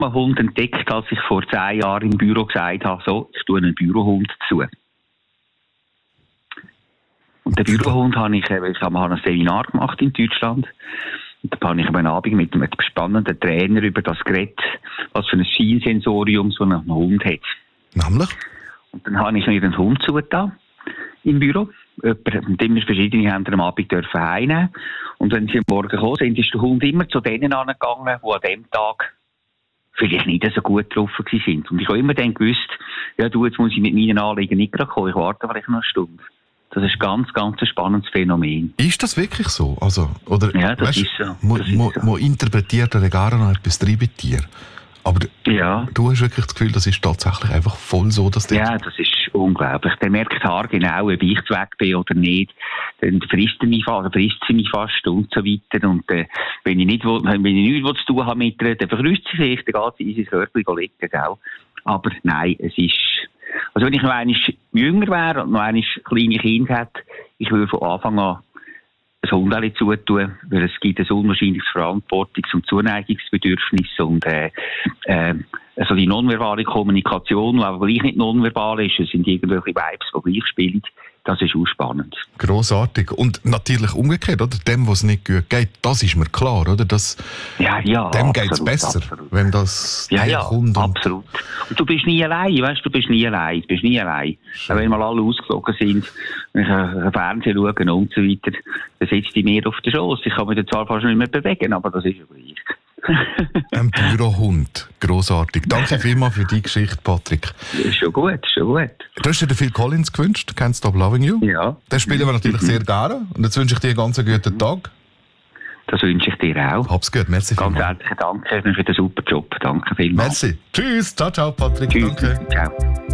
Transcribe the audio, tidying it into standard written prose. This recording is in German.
einen Hund entdeckt, als ich vor 10 Jahren im Büro gesagt habe, so, ich tue einen Bürohund zu. Und den Bürohund habe ich ein Seminar gemacht in Deutschland. Und da habe ich am Abend mit einem spannenden Trainer über das geredet, was für ein Feinsensorium so ein Hund hat. Nämlich? Und dann habe ich mir einen Hund zugetan im Büro. Und immer verschiedene haben am Abend heimnehmen. Und wenn sie am Morgen gekommen sind, ist der Hund immer zu denen angegangen, die an dem Tag vielleicht nicht so gut drauf sind. Und ich habe immer dann gewusst, ja du, jetzt muss ich mit meinen Anliegen nicht gerade kommen, ich warte vielleicht noch eine Stunde. Das ist ganz ein spannendes Phänomen. Ist das wirklich so? Also, oder, ja, das weißt, ist so. Man interpretiert ja gar noch etwas drin bei dir. Aber ja. Du hast wirklich das Gefühl, das ist tatsächlich einfach voll so, dass ja, das ist unglaublich. Der merkt haargenau, ob ich zu weg bin oder nicht. Dann frisst sie mich fast und so weiter. Und wenn ich nichts zu tun habe mit ihr, dann vergrüßt sie sich, dann geht sie in sein Körbchen liegen. Gell? Aber nein, es ist... Also wenn ich noch einmal jünger wäre und noch einmal kleine Kinder hätte, ich würde von Anfang an ein Hundeli zutun, weil es gibt ein unwahrscheinliches Verantwortungs- und Zuneigungsbedürfnis und also die nonverbale Kommunikation, die aber gleich nicht nonverbal ist, es sind irgendwelche Vibes, die gleich spielen, das ist auch spannend. Grossartig. Und natürlich umgekehrt, oder? Dem, was nicht gut geht, das ist mir klar, oder? Das, dem geht es besser, absolut. Wenn das kommt. Absolut. Und du bist nie allein, weißt du, du bist nie allein. Wenn mal alle ausgeflogen sind, wenn ich Fernsehen schaue und so weiter, dann sitzt die mir auf der Schoss. Ich kann mich zwar fast nicht mehr bewegen, aber das ist ja gleich. Ein Bürohund. Grossartig. Danke vielmals für die Geschichte, Patrick. Ist schon gut. Du hast dir Phil Collins gewünscht, Can't Stop Loving You. Ja. Den spielen wir natürlich sehr gerne. Und jetzt wünsche ich dir einen ganz guten Tag. Das wünsche ich dir auch. Hab's gut, merci vielmals. Ganz herzlichen Dank für den super Job. Danke vielmals. Merci. Tschüss, ciao, Patrick. Tschüss. Danke. Ciao.